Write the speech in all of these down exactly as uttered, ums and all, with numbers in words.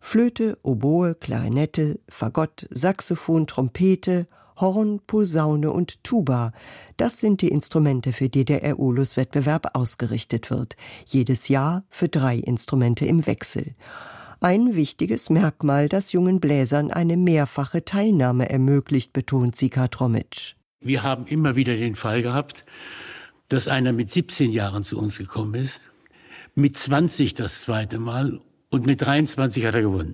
Flöte, Oboe, Klarinette, Fagott, Saxophon, Trompete, Horn, Posaune und Tuba. Das sind die Instrumente, für die der Aeolus-Wettbewerb ausgerichtet wird. Jedes Jahr für drei Instrumente im Wechsel. Ein wichtiges Merkmal, das jungen Bläsern eine mehrfache Teilnahme ermöglicht, betont Sieghard Romitsch. Wir haben immer wieder den Fall gehabt, dass einer mit siebzehn Jahren zu uns gekommen ist, mit zwanzig das zweite Mal und mit dreiundzwanzig hat er gewonnen.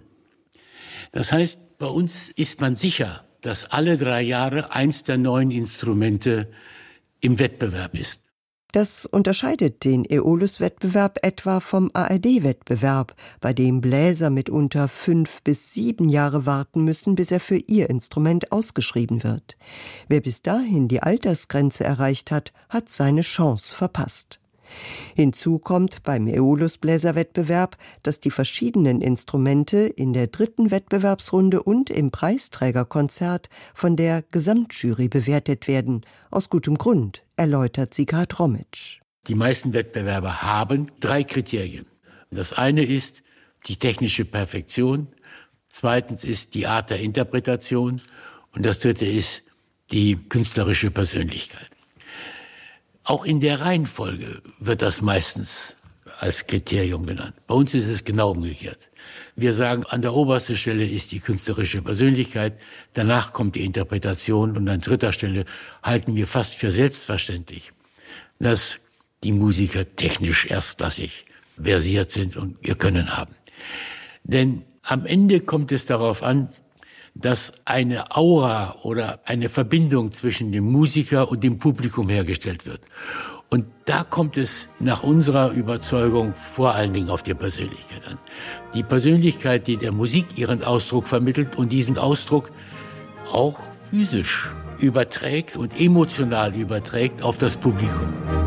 Das heißt, bei uns ist man sicher, dass alle drei Jahre eins der neuen Instrumente im Wettbewerb ist. Das unterscheidet den Aeolus-Wettbewerb etwa vom A R D-Wettbewerb, bei dem Bläser mitunter fünf bis sieben Jahre warten müssen, bis er für ihr Instrument ausgeschrieben wird. Wer bis dahin die Altersgrenze erreicht hat, hat seine Chance verpasst. Hinzu kommt beim Aeolus-Bläserwettbewerb, dass die verschiedenen Instrumente in der dritten Wettbewerbsrunde und im Preisträgerkonzert von der Gesamtjury bewertet werden. Aus gutem Grund, erläutert Sieghard Romitsch. Die meisten Wettbewerbe haben drei Kriterien. Das eine ist die technische Perfektion, zweitens ist die Art der Interpretation und das dritte ist die künstlerische Persönlichkeit. Auch in der Reihenfolge wird das meistens als Kriterium genannt. Bei uns ist es genau umgekehrt. Wir sagen, an der obersten Stelle ist die künstlerische Persönlichkeit, danach kommt die Interpretation und an dritter Stelle halten wir fast für selbstverständlich, dass die Musiker technisch erstklassig versiert sind und ihr Können haben. Denn am Ende kommt es darauf an, dass eine Aura oder eine Verbindung zwischen dem Musiker und dem Publikum hergestellt wird. Und da kommt es nach unserer Überzeugung vor allen Dingen auf die Persönlichkeit an. Die Persönlichkeit, die der Musik ihren Ausdruck vermittelt und diesen Ausdruck auch physisch überträgt und emotional überträgt auf das Publikum.